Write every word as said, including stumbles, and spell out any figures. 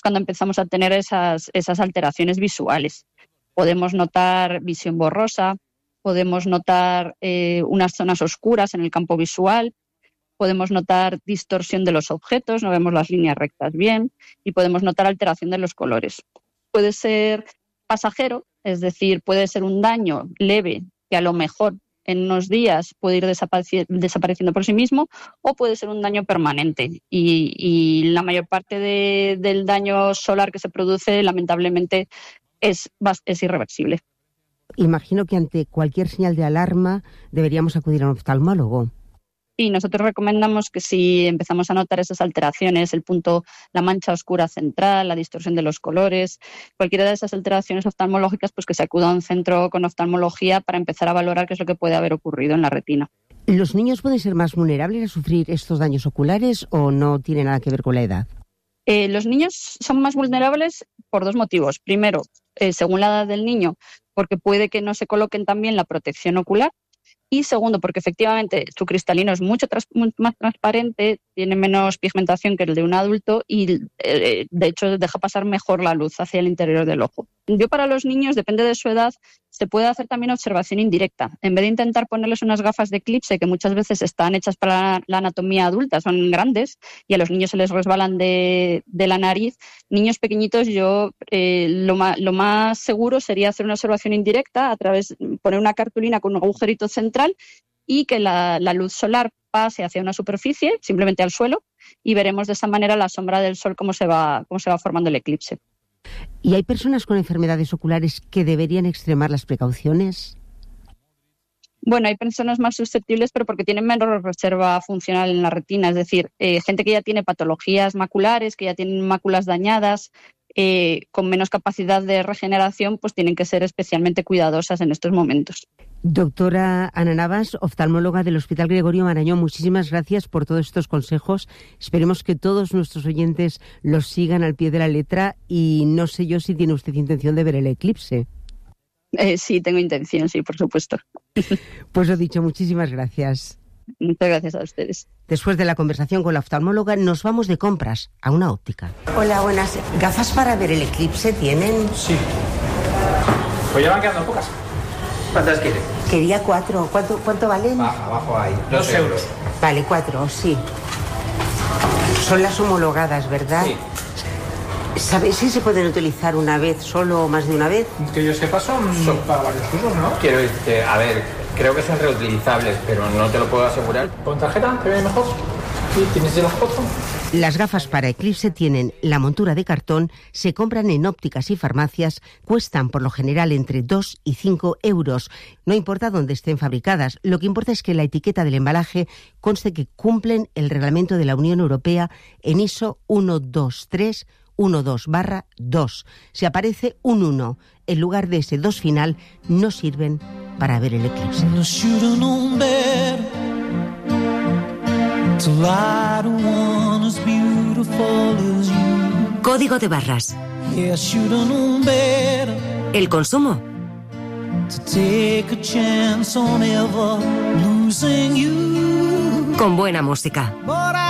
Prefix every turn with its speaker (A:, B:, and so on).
A: cuando empezamos a tener esas, esas alteraciones visuales. Podemos notar visión borrosa, podemos notar eh, unas zonas oscuras en el campo visual, podemos notar distorsión de los objetos, no vemos las líneas rectas bien, y podemos notar alteración de los colores. Puede ser pasajero, es decir, puede ser un daño leve que a lo mejor en unos días puede ir desapareci- desapareciendo por sí mismo, o puede ser un daño permanente. Y, y la mayor parte de, del daño solar que se produce, lamentablemente, es, es irreversible.
B: Imagino que ante cualquier señal de alarma deberíamos acudir a un oftalmólogo.
A: Y nosotros recomendamos que si empezamos a notar esas alteraciones, el punto, la mancha oscura central, la distorsión de los colores, cualquiera de esas alteraciones oftalmológicas, pues que se acuda a un centro con oftalmología para empezar a valorar qué es lo que puede haber ocurrido en la retina.
B: ¿Los niños pueden ser más vulnerables a sufrir estos daños oculares o no tiene nada que ver con la edad?
A: Eh, los niños son más vulnerables por dos motivos. Primero, eh, según la edad del niño, porque puede que no se coloquen también la protección ocular. Y segundo, porque efectivamente su cristalino es mucho, tras, mucho más transparente, tiene menos pigmentación que el de un adulto y eh, de hecho deja pasar mejor la luz hacia el interior del ojo. Yo para los niños, depende de su edad, se puede hacer también observación indirecta. En vez de intentar ponerles unas gafas de eclipse que muchas veces están hechas para la anatomía adulta, son grandes y a los niños se les resbalan de, de la nariz, niños pequeñitos yo eh, lo, ma, lo más seguro sería hacer una observación indirecta a través, poner una cartulina con un agujerito central y que la, la luz solar pase hacia una superficie, simplemente al suelo, y veremos de esa manera la sombra del sol cómo se va, cómo se va formando el eclipse.
B: ¿Y hay personas con enfermedades oculares que deberían extremar las precauciones?
A: Bueno, hay personas más susceptibles, pero porque tienen menos reserva funcional en la retina, es decir, eh, gente que ya tiene patologías maculares, que ya tienen máculas dañadas, eh, con menos capacidad de regeneración, pues tienen que ser especialmente cuidadosas en estos momentos.
B: Doctora Ana Navas, oftalmóloga del Hospital Gregorio Marañón, muchísimas gracias por todos estos consejos. Esperemos que todos nuestros oyentes los sigan al pie de la letra y no sé yo si tiene usted intención de ver el eclipse.
A: Eh, sí, tengo intención, sí, por supuesto.
B: Pues lo dicho, muchísimas gracias.
A: Muchas gracias a ustedes.
B: Después de la conversación con la oftalmóloga, nos vamos de compras a una óptica.
C: Hola, buenas. ¿Gafas para ver el eclipse tienen?
D: Sí. Pues ya van quedando pocas. ¿Cuántas quieres?
C: Quería cuatro. ¿Cuánto, cuánto valen?
D: Baja, abajo hay. Dos euros.
C: Vale, cuatro, sí. Son las homologadas, ¿verdad?
D: Sí.
C: ¿Sabes si se pueden utilizar una vez solo o más de una vez?
D: Que yo sepa son, son para varios usos, ¿no?
E: Quiero decir, a ver, creo que son reutilizables, pero no te lo puedo asegurar.
D: ¿Con tarjeta te ve mejor? ¿Sí? ¿Tienes de las fotos?
B: Las gafas para eclipse tienen la montura de cartón, se compran en ópticas y farmacias, cuestan por lo general entre dos y cinco euros. No importa dónde estén fabricadas, lo que importa es que la etiqueta del embalaje conste que cumplen el reglamento de la Unión Europea en I S O ciento veintitrés doce barra dos. Si aparece un uno en lugar de ese dos final, no sirven para ver el eclipse.
F: Código de barras. El consumo. Con buena música.